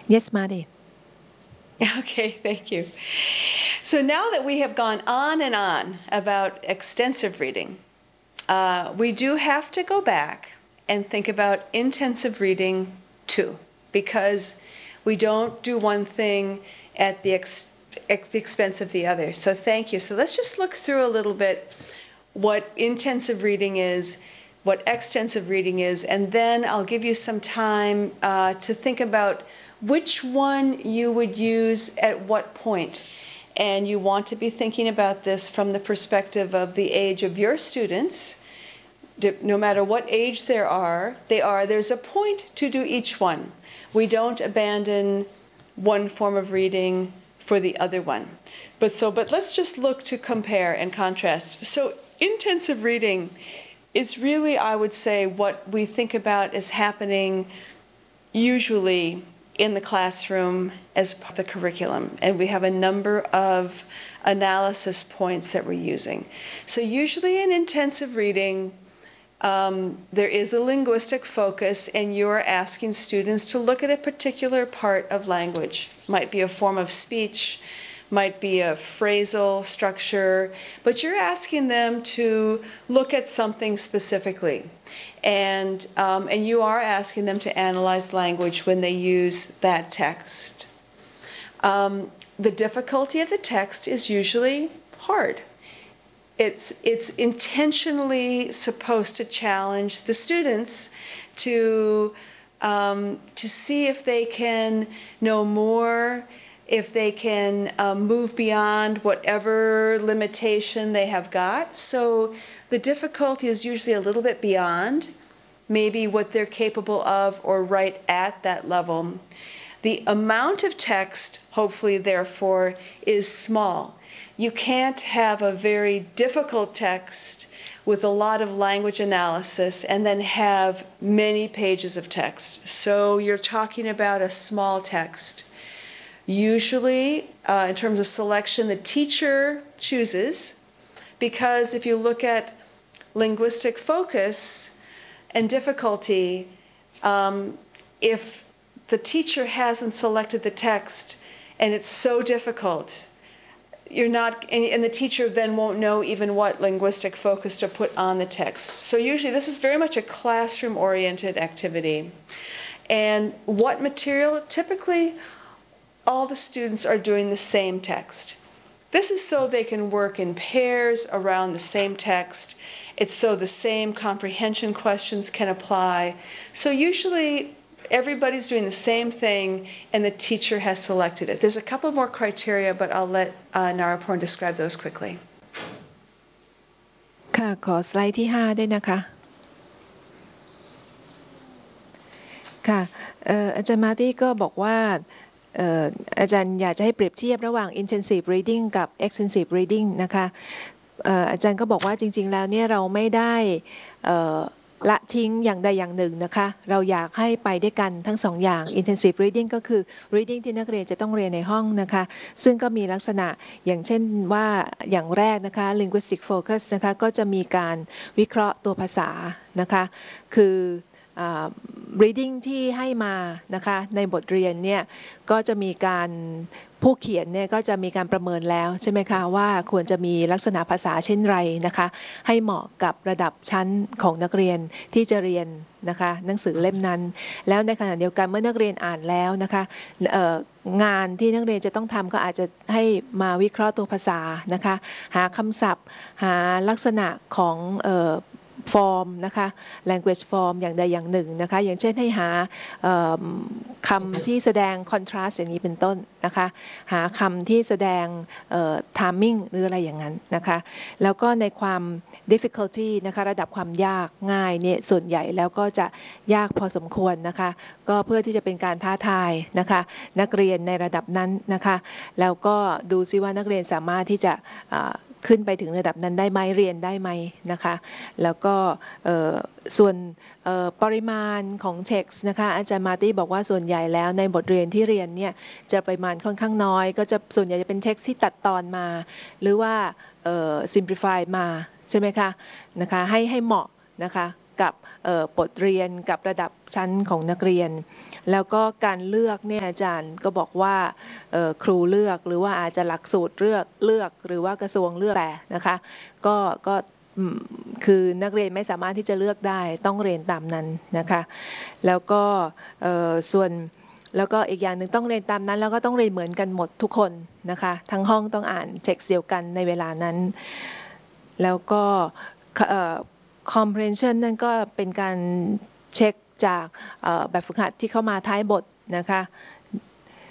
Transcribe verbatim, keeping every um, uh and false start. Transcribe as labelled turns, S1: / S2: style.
S1: Yes, Marty.
S2: Okay, thank you. So now that we have gone on and on about extensive reading, uh, we do have to go back and think about intensive reading too, because we don't do one thing at the, ex at the expense of the other. So thank you. So let's just look through a little bit what intensive reading is, what extensive reading is, and then I'll give you some time uh, to think about which one you would use at what point. And you want to be thinking about this from the perspective of the age of your students. No matter what age there are, they are, there's a point to do each one. We don't abandon one form of reading for the other one. But so, but let's just look to compare and contrast. So intensive reading is really, I would say, what we think about as happening usually in the classroom as part of the curriculum. And we have a number of analysis points that we're using. So usually in intensive reading, um, there is a linguistic focus, and you're asking students to look at a particular part of language. Might be a form of speech, might be a phrasal structure, but you're asking them to look at something specifically. And, um, and you are asking them to analyze language when they use that text. Um, the difficulty of the text is usually hard. It's, it's intentionally supposed to challenge the students to, um, to see if they can know more, if they can um, move beyond whatever limitation they have got. So the difficulty is usually a little bit beyond maybe what they're capable of or right at that level. The amount of text, hopefully, therefore, is small. You can't have a very difficult text with a lot of language analysis and then have many pages of text. So you're talking about a small text. Usually, uh, in terms of selection, the teacher chooses, because if you look at linguistic focus and difficulty, um, if the teacher hasn't selected the text and it's so difficult, you're not, and, and the teacher then won't know even what linguistic focus to put on the text. So usually this is very much a classroom-oriented activity. And what material? Typically, all the students are doing the same text. This is so they can work in pairs around the same text. It's so the same comprehension questions can apply. So usually everybody's doing the same thing and the teacher has selected it. There's a couple more criteria, but I'll let uh, Naraporn describe those quickly.
S1: ค่ะขอสไลด์ที่ห้าด้วยนะคะค่ะอาจารย์มาร์ตี้ก็บอกว่าอาจารย์อยากจะให้เปรียบเทียบระหว่าง intensive reading กับ extensive reading นะคะอาจารย์ก็บอกว่าจริงๆแล้วเนี่ยเราไม่ได้ละทิ้งอย่างใดอย่างหนึ่งนะคะเราอยากให้ไปด้วยกันทั้งสองอย่าง intensive reading ก็คือ reading ที่นักเรียนจะต้องเรียนในห้องนะคะซึ่งก็มีลักษณะอย่างเช่นว่าอย่างแรกนะคะ linguistic focus นะคะก็จะมีการวิเคราะห์ตัวภาษานะคะคือreading ที่ให้มานะคะในบทเรียนเนี่ยก็จะมีการผู้เขียนเนี่ยก็จะมีการประเมินแล้วใช่ไหมคะว่าควรจะมีลักษณะภาษาเช่นไรนะคะให้เหมาะกับระดับชั้นของนักเรียนที่จะเรียนนะคะหนังสือเล่มนั้นแล้วในขณะเดียวกันเมื่อนักเรียนอ่านแล้วนะคะงานที่นักเรียนจะต้องทำก็อาจจะให้มาวิเคราะห์ตัวภาษานะคะหาคำศัพท์หาลักษณะของฟอร์มนะคะ language form อย่างใดอย่างหนึ่งนะคะอย่างเช่นให้หาคำที่แสดง contrast อย่างนี้เป็นต้นนะคะหาคำที่แสดง timing หรืออะไรอย่างนั้นนะคะแล้วก็ในความ difficulty นะคะระดับความยากง่ายเนี่ยส่วนใหญ่แล้วก็จะยากพอสมควรนะคะก็เพื่อที่จะเป็นการท้าทายนะคะนักเรียนในระดับนั้นนะคะแล้วก็ดูซิว่านักเรียนสามารถที่จะขึ้นไปถึงระดับนั้นได้ไหมเรียนได้ไหมนะคะแล้วก็ส่วนปริมาณของ text นะคะอาจารย์มาร์ตี้บอกว่าส่วนใหญ่แล้วในบทเรียนที่เรียนเนี่ยจะปริมาณค่อนข้างน้อยก็จะส่วนใหญ่จะเป็น text ที่ตัดตอนมาหรือว่า simplify มาใช่ไหมคะนะคะให้ให้เหมาะนะคะกับบทเรียนกับระดับชั้นของนักเรียนแล้วก็การเลือกเนี่ยอาจารย์ก็บอกว่าครูเลือกหรือว่าอาจจะหลักสูตรเลือกเลือกหรือว่ากระทรวงเลือกแต่นะคะก็ก็คือนักเรียนไม่สามารถที่จะเลือกได้ต้องเรียนตามนั้นนะคะแล้วก็ส่วนแล้วก็อีกอย่างหนึ่งต้องเรียนตามนั้นแล้วก็ต้องเรียนเหมือนกันหมดทุกคนนะคะทั้งห้องต้องอ่านเท็กซ์เดียวกันในเวลานั้นแล้วก็comprehension นั่นก็เป็นการเช็คจากแบบฝึกหัดที่เข้ามาท้ายบทนะคะ